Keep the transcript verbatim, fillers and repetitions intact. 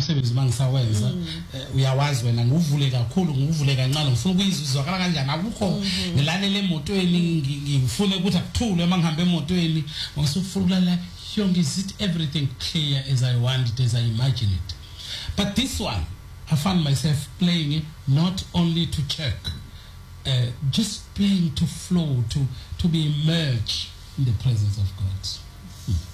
umsebenzi mangisawenza uyawazi wena nguvule kakhulu nguvule kancane ngifuna ukuyizwakala kanjani akukho ngilalele emotweni ngifune ukuthi akuthule mangihambe emotweni ngisufuna ukulala yonke is it everything clear as I want it as I imagine it. But this one I found myself playing it not only to check, uh, just playing to flow, to to be immersed in the presence of God. Hmm.